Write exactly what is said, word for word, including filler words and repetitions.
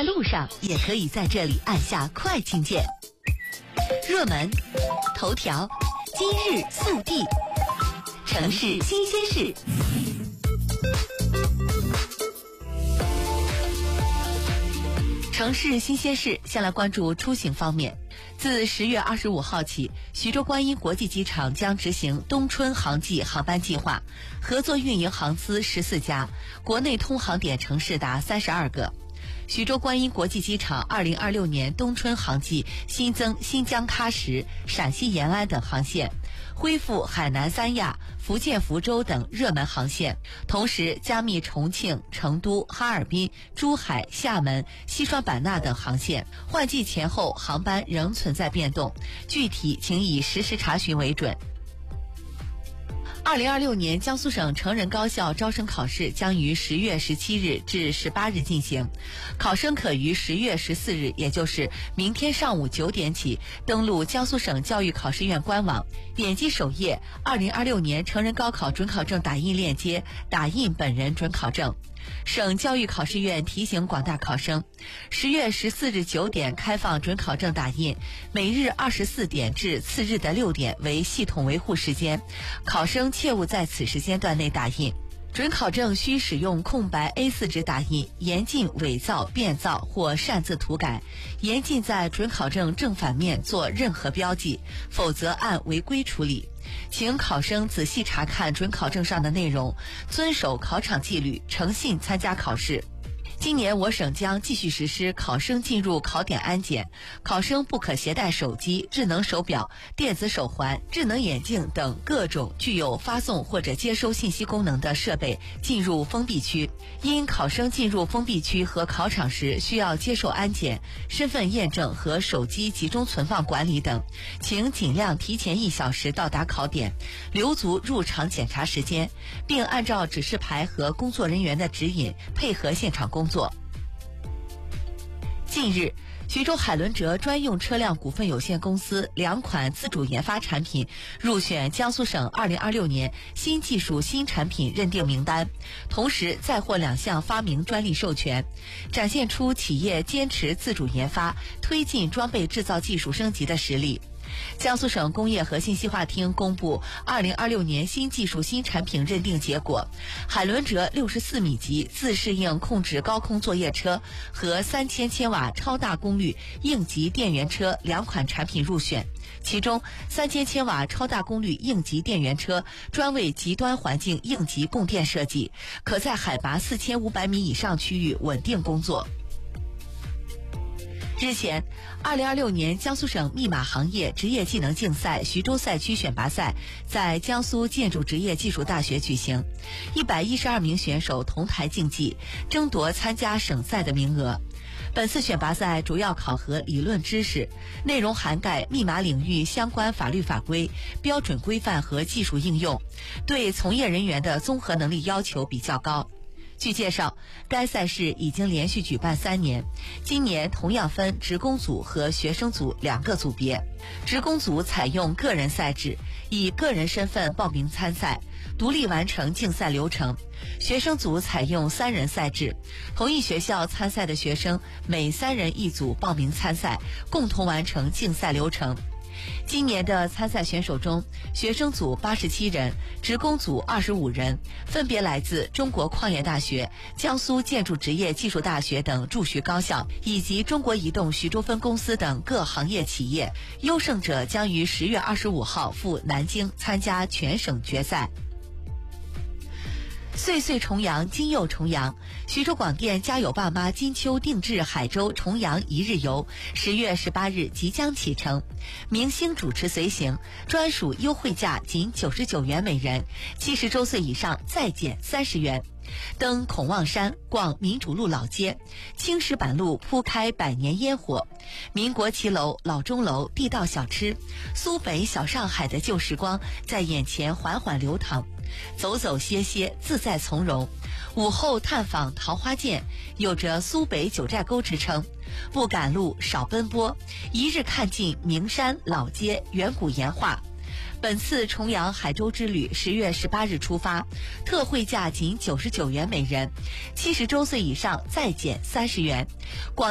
在路上，也可以在这里按下快进键。热门、头条、今日速递、城市新鲜事。城市新鲜事，先来关注出行方面。自十月二十五号起，徐州观音国际机场将执行冬春航季航班计划，合作运营航司十四家，国内通航点城市达三十二个。徐州观音国际机场二零二六年冬春航季新增新疆喀什、陕西延安等航线，恢复海南三亚、福建福州等热门航线，同时加密重庆、成都、哈尔滨、珠海、厦门、西双版纳等航线。换季前后航班仍存在变动，具体请以实时查询为准。二零二六年江苏省成人高校招生考试将于十月十七日至十八日进行，考生可于十月十四日，也就是明天上午九点起，登录江苏省教育考试院官网，点击首页二零二六年成人高考准考证打印链接，打印本人准考证。省教育考试院提醒广大考生，十月十四日九点开放准考证打印，每日二十四点至次日的六点为系统维护时间，考生切勿在此时间段内打印。准考证需使用空白 A 四 纸打印，严禁伪造、变造或擅自涂改，严禁在准考证正反面做任何标记，否则按违规处理。请考生仔细查看准考证上的内容，遵守考场纪律，诚信参加考试。今年我省将继续实施考生进入考点安检，考生不可携带手机、智能手表、电子手环、智能眼镜等各种具有发送或者接收信息功能的设备进入封闭区。因考生进入封闭区和考场时需要接受安检、身份验证和手机集中存放管理等，请尽量提前一小时到达考点，留足入场检查时间，并按照指示牌和工作人员的指引配合现场工作。近日，徐州海伦哲专用车辆股份有限公司两款自主研发产品入选江苏省二零二六年新技术新产品认定名单，同时再获两项发明专利授权，展现出企业坚持自主研发、推进装备制造技术升级的实力。江苏省工业和信息化厅公布二零二六年新技术新产品认定结果，海伦哲六十四米级自适应控制高空作业车和三千千瓦超大功率应急电源车两款产品入选，其中三千千瓦超大功率应急电源车专为极端环境应急供电设计，可在海拔四千五百米以上区域稳定工作。日前，二零二六年江苏省密码行业职业技能竞赛徐州赛区选拔赛在江苏建筑职业技术大学举行，一百一十二名选手同台竞技，争夺参加省赛的名额。本次选拔赛主要考核理论知识，内容涵盖密码领域相关法律法规、标准规范和技术应用，对从业人员的综合能力要求比较高。据介绍，该赛事已经连续举办三年，今年同样分职工组和学生组两个组别。职工组采用个人赛制，以个人身份报名参赛，独立完成竞赛流程。学生组采用三人赛制，同一学校参赛的学生每三人一组报名参赛，共同完成竞赛流程。今年的参赛选手中，学生组八十七人，职工组二十五人，分别来自中国矿业大学、江苏建筑职业技术大学等驻徐高校，以及中国移动徐州分公司等各行业企业。优胜者将于十月二十五号赴南京参加全省决赛。岁岁重阳，金又重阳。徐州广电家有爸妈金秋定制海州重阳一日游，十月十八日即将启程，明星主持随行，专属优惠价仅九十九元每人，七十周岁以上再减三十元。登孔望山，逛民主路老街，青石板路铺开百年烟火，民国骑楼、老钟楼、地道小吃，苏北小上海的旧时光在眼前缓缓流淌，走走歇歇，自在从容。午后探访桃花涧，有着苏北九寨沟之称，不赶路，少奔波，一日看尽名山老街、远古岩画。本次重阳海州之旅十月十八日出发，特惠价仅九十九元每人，七十周岁以上再减三十元。广